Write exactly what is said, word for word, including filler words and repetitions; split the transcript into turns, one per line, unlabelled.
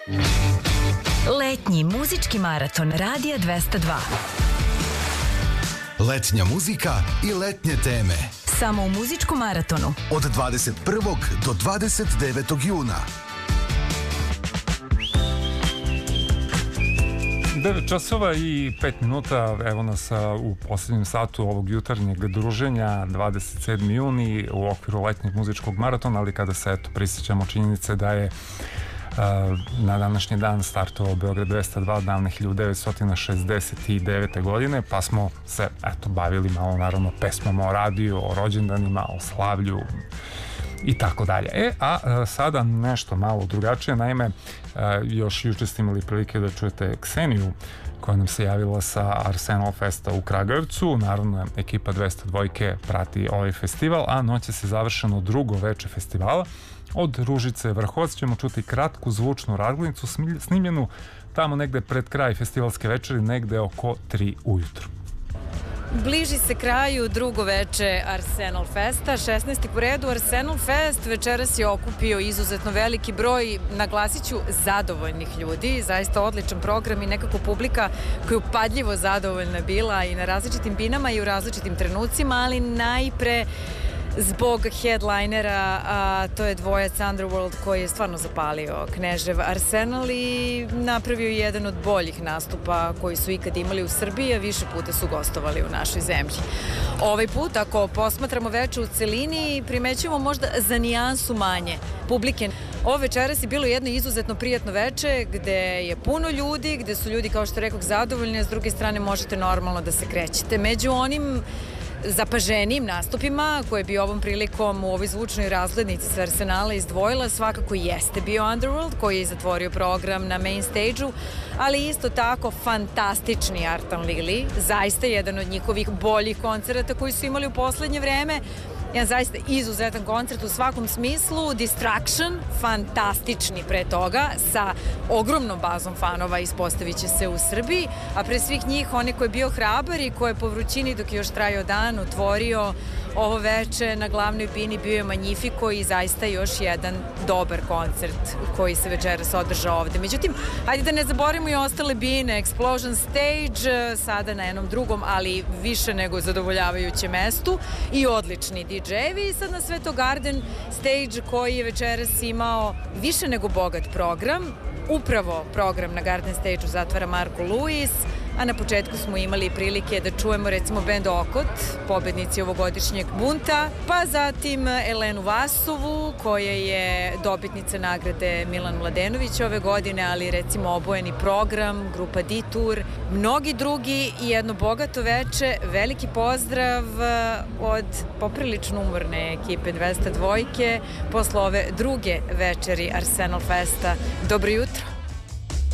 Letnji muzički maraton Radija dvesta dva.
Letnja muzika i letnje teme.
Samo u muzičkom maratonu.
Od dvadeset prvog do dvadeset devetog juna.
devet časova i pet minuta, evo nas u posljednjem satu ovog jutarnjeg druženja, dvadeset sedmi juni u okviru letnjeg muzičkog maratona, ali kada se eto prisjećamo činjenice da je uh, na današnji dan startovao Beograd dvesta dva davne hiljadu devetsto šezdeset devete godine, pa smo se eto bavili malo naravno pesmama o radiju, o rođendanima, o slavlju i tako dalje. E, a, a sada nešto malo drugačije, naime, a, još juče ste imali prilike da čujete Kseniju koja nam se javila sa Arsenal Festa u Kragujevcu. Naravno, ekipa dvesta dva prati ovaj festival, a noć je se završeno drugo veče festivala. Od Ružice Vrhovac ćemo čuti kratku zvučnu razglednicu snimljenu tamo negde pred kraj festivalske večeri, negde oko tri ujutru.
Bliži se kraju drugo veče Arsenal Festa, šesnaesti po redu. Arsenal Fest večeras je okupio izuzetno veliki broj, naglasit ću, zadovoljnih ljudi, zaista odličan program i nekako publika koja je upadljivo zadovoljna bila i na različitim binama i u različitim trenucima, ali najpre zbog headlinera, a to je dvojac Underworld koji je stvarno zapalio Knežev Arsenal i napravio jedan od boljih nastupa koji su ikad imali u Srbiji, a više puta su gostovali u našoj zemlji. Ovaj put, ako posmatramo veče u celini, primećujemo možda za nijansu manje publike. Ovo večeras je bilo jedno izuzetno prijatno veče gde je puno ljudi, gde su ljudi, kao što rekao, zadovoljni, a s druge strane možete normalno da se krećete. Među onim zapaženijim nastupima koje bi ovom prilikom u ovoj zvučnoj razglednici sa Arsenala izdvojila svakako jeste bio Underworld koji je zatvorio program na main stage-u, ali isto tako fantastični Artan Lili, zaista jedan od njihovih boljih koncerata koji su imali u poslednje vreme. Jedan zaista izuzetan koncert u svakom smislu. Distraction, fantastični pre toga, sa ogromnom bazom fanova, ispostavit će se u Srbiji, a pre svih njih onaj ko je bio hrabar i ko je po vrućini dok je još trajao dan otvorio ovo veče na glavnoj bini bio je Magnifico i zaista još jedan dobar koncert koji se večeras održao ovde. Međutim, hajde da ne zaboravimo i ostale bine. Explosion Stage sada na jednom drugom, ali više nego zadovoljavajućem mestu i odlični di džejevi. I sad na Sveto Garden Stage koji je večeras imao više nego bogat program. Upravo program na Garden Stage-u zatvara Marko Luis, a na početku smo imali prilike da čujemo recimo bend Okot, pobednici ovogodišnjeg bunta, pa zatim Elenu Vasovu koja je dobitnica nagrade Milan Mladenović ove godine, ali recimo obojeni program, grupa D-Tour, mnogi drugi i jedno bogato veče. Veliki pozdrav od poprilično umorne ekipe dvesta dva posle ove druge večeri Arsenal Festa. Dobro jutro.